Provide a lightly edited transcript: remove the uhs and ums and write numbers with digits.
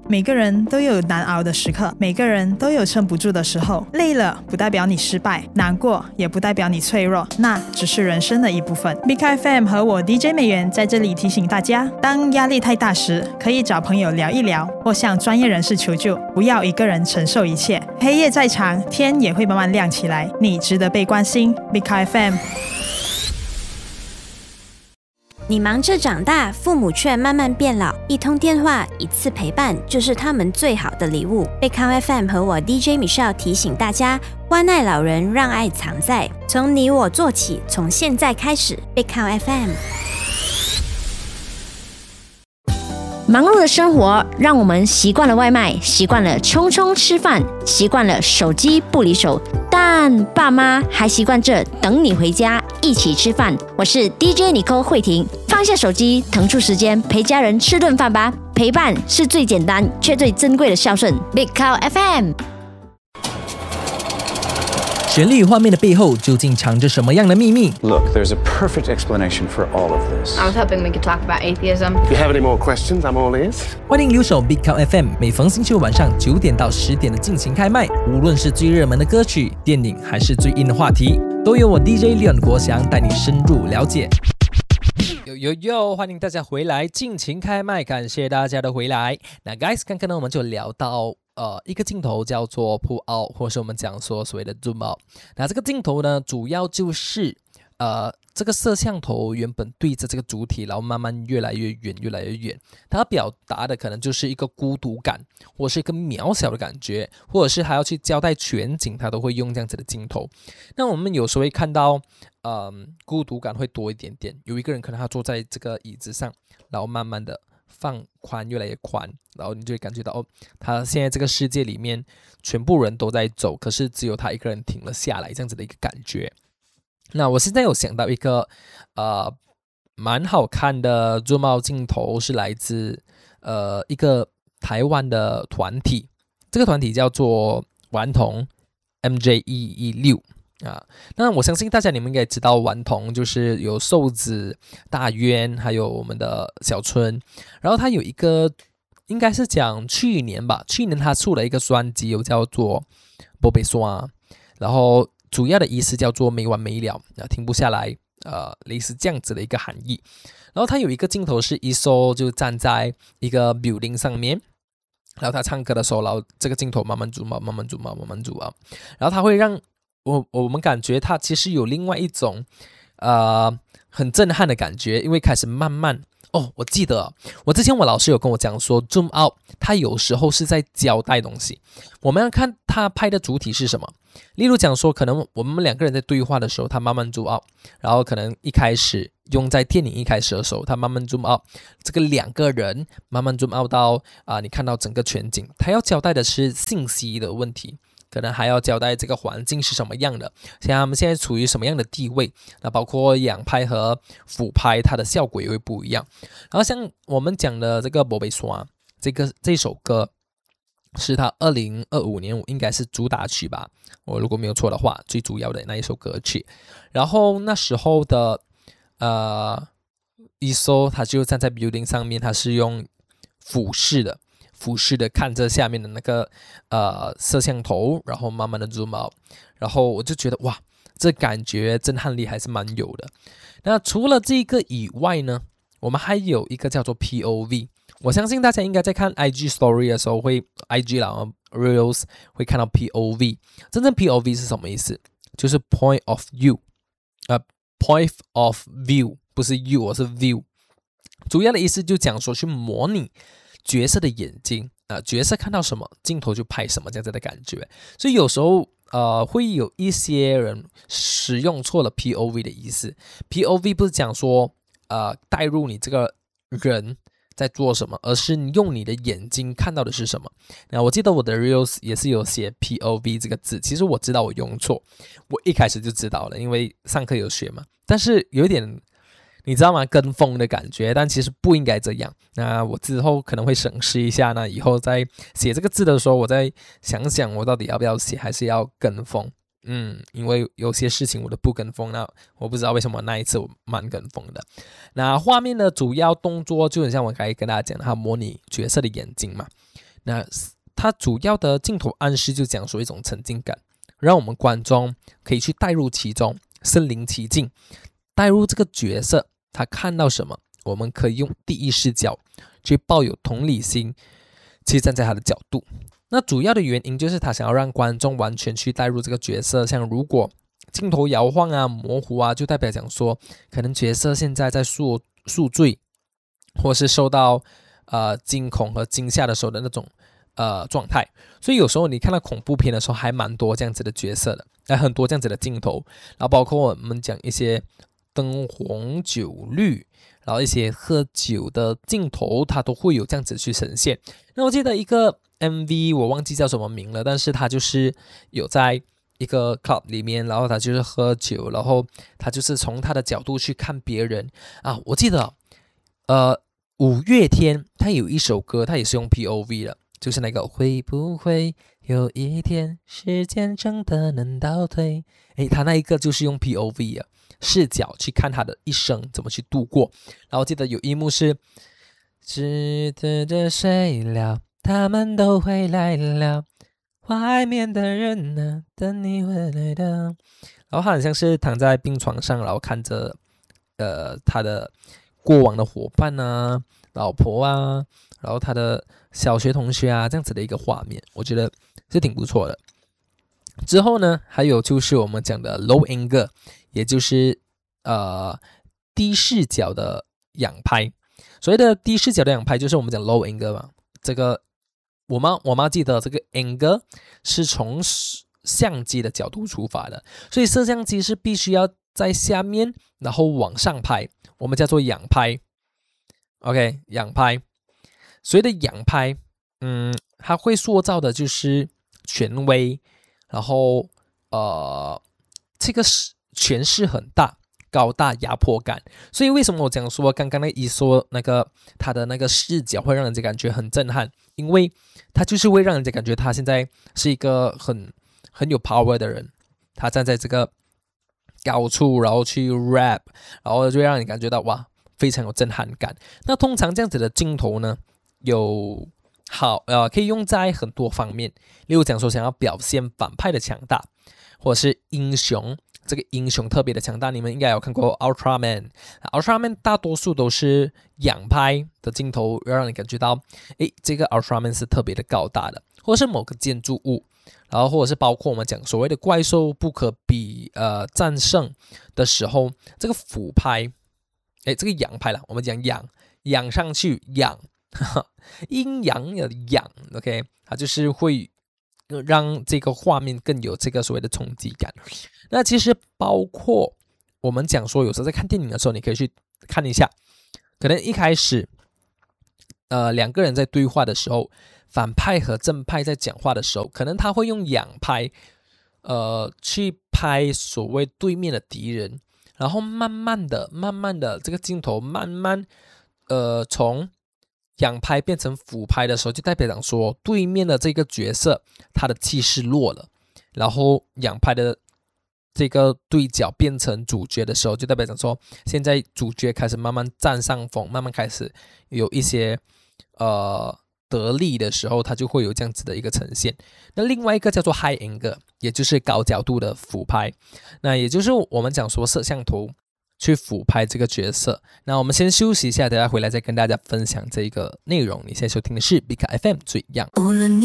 每个人都有难熬的时刻，每个人都有撑不住的时候。累了不代表你失败，难过也不代表你脆弱，那只是人生的一部分。Big FM 和我 DJ 美元在这里提醒大家，当压力太大时，可以找朋友聊一聊，或向专业人士求救，不要一个人承受一切。黑夜再长，天也会慢慢亮起来，你值得被关心。Big FM。 你忙着长大，父母却慢慢变老，一通电话，一次陪伴，就是他们最好的礼物。贝康 FM 和我 DJ Michelle 提醒大家，关爱老人，让爱藏在，从你我做起，从现在开始。贝康 FM。 忙碌的生活让我们习惯了外卖，习惯了匆匆吃饭，习惯了手机不离手，但爸妈还习惯着等你回家一起吃饭。我是 DJ Nicole 慧婷，放下手机，腾出时间陪家人吃顿饭吧。陪伴是最简单却最珍贵的孝顺。Big Cow FM。 旋律画面的背后究竟藏着什么样的秘密？ Look, there's a perfect explanation for all of this. I was hoping we could talk about atheism. If you have any more questions, I'm all ears. 欢迎留守 Big Cow FM， 每逢星期五晚上9点到10点的尽情开麦，无论是最热门的歌曲、电影，还是最硬的话题，都由我 DJ Leon 国祥带你深入了解。欢迎大家回来，尽情开麦，感谢大家的回来。那 guys， 刚刚呢我们就聊到一个镜头叫做 pull out， 或是我们讲说所谓的 zoom out。那这个镜头呢，主要就是这个摄像头原本对着这个主体，然后慢慢越来越远，越来越远。它表达的可能就是一个孤独感，或是一个渺小的感觉，或者是还要去交代全景，它都会用这样子的镜头。那我们有时候会看到，孤独感会多一点点。有一个人可能他坐在这个椅子上，然后慢慢的放宽，越来越宽，然后你就会感觉到他现在这个世界里面全部人都在走，可是只有他一个人停了下来，这样子的一个感觉。那我现在有想到一个蛮好看的 zoom out 镜头，是来自一个台湾的团体，这个团体叫做顽童 MJ116。那我相信大家你们应该知道顽童就是有瘦子、大渊还有我们的小春，然后他有一个应该是讲去年他出了一个专辑，有叫做不被刷，然后主要的意思叫做没完没了，停不下来，类似这样子的一个含义。然后他有一个镜头是ESO就站在一个 building 上面，然后他唱歌的时候，然后这个镜头慢慢zoom out，慢慢zoom out，慢慢zoom out，然后他会让我们感觉它其实有另外一种很震撼的感觉，因为开始慢慢我记得我之前我老师有跟我讲说 zoom out 它有时候是在交代东西，我们要看他拍的主体是什么。例如讲说可能我们两个人在对话的时候，他慢慢 zoom out， 然后可能一开始用在电影一开始的时候，他慢慢 zoom out， 这个两个人慢慢 zoom out 到你看到整个全景，他要交代的是信息的问题，可能还要交代这个环境是什么样的，像他们现在处于什么样的地位，那包括仰拍和俯拍它的效果也会不一样。然后像我们讲的这个没被刷这首歌是他2025年应该是主打曲吧，我如果没有错的话，最主要的那一首歌曲。然后那时候的ESO他就站在 building 上面，他是用俯视的看着下面的那个摄像头，然后慢慢的 zoom out， 然后我就觉得哇，这感觉震撼力还是蛮有的。那除了这个以外呢，我们还有一个叫做 POV， 我相信大家应该在看 IG Story 的时候会 IG 啦 Reels 会看到 POV。 真正 POV 是什么意思？就是 Point of View，Point of View 不是 You， 是 View。 主要的意思就讲说去模拟角色的眼睛，角色看到什么镜头就拍什么这样子的感觉。所以有时候会有一些人使用错了 POV 的意思。 POV 不是讲说带入你这个人在做什么，而是你用你的眼睛看到的是什么。那我记得我的 Reels 也是有写 POV 这个字，其实我知道我用错，我一开始就知道了，因为上课有学嘛，但是有一点你知道吗？跟风的感觉，但其实不应该这样。那我之后可能会审视一下，那以后在写这个字的时候，我再想想我到底要不要写，还是要跟风。因为有些事情我都不跟风，那我不知道为什么那一次我蛮跟风的。那画面的主要动作就很像我刚才跟大家讲的，它模拟角色的眼睛嘛。 那它主要的镜头暗示就讲说一种沉浸感，让我们观众可以去带入其中，身临其境，带入这个角色，他看到什么，我们可以用第一视角去抱有同理心，去站在他的角度。那主要的原因就是他想要让观众完全去带入这个角色，像如果镜头摇晃啊、模糊啊，就代表讲说可能角色现在在宿醉，或是受到惊恐和惊吓的时候的那种状态。所以有时候你看到恐怖片的时候还蛮多这样子的角色的，很多这样子的镜头，然后包括我们讲一些灯红酒绿，然后一些喝酒的镜头，它都会有这样子去呈现。那我记得一个 MV 我忘记叫什么名了，但是它就是有在一个 club 里面，然后他就是喝酒，然后他就是从他的角度去看别人啊。我记得五月天他有一首歌，他也是用 POV 的，就是那个会不会有一天时间真的能倒退，他那一个就是用 POV 的视角去看他的一生怎么去度过。然后记得有一幕是只等着睡了，他们都回来了，外面的人呢，等你回来的。然后他很像是躺在病床上，然后看着他的过往的伙伴啊、老婆啊，然后他的小学同学啊，这样子的一个画面，我觉得是挺不错的。之后呢，还有就是我们讲的 low angle， 也就是低视角的仰拍。所谓的低视角的仰拍，就是我们讲 low angle 嘛。这个我妈记得这个 angle 是从相机的角度出发的，所以摄像机是必须要在下面，然后往上拍，我们叫做仰拍。OK， 仰拍。所谓的仰拍，它会塑造的就是权威，然后这个权势很大。高大压迫感，所以为什么我讲说刚刚那个他的那个视角会让人家感觉很震撼，因为他就是会让人家感觉他现在是一个很有 power 的人，他站在这个高处，然后去 rap， 然后就会让你感觉到哇，非常有震撼感。那通常这样子的镜头呢，可以用在很多方面，例如讲说想要表现反派的强大，或者是英雄。这个英雄特别的强大，你们应该有看过 Ultraman。Ultraman 大多数都是仰拍的镜头，让你感觉到，这个 Ultraman 是特别的高大的，或者是某个建筑物，然后或者是包括我们讲所谓的怪兽不可比战胜的时候，这个俯拍，这个仰拍啦，我们讲仰上去仰，阴阳的仰 ，OK， 它就是会让这个画面更有这个所谓的冲击感。那其实包括我们讲说，有时候在看电影的时候，你可以去看一下，可能一开始两个人在对话的时候，反派和正派在讲话的时候，可能他会用仰拍去拍所谓对面的敌人，然后慢慢的这个镜头慢慢从仰拍变成俯拍的时候，就代表讲说对面的这个角色他的气势弱了，然后仰拍的这个对角变成主角的时候，就代表讲说现在主角开始慢慢占上风，慢慢开始有一些得力的时候，它就会有这样子的一个呈现。那另外一个叫做 high angle， 也就是高角度的俯拍，那也就是我们讲说摄像头去俯拍这个角色。那我们先休息一下，等下回来再跟大家分享这个内容。你现在收听的是 Big FM 最样。 无论你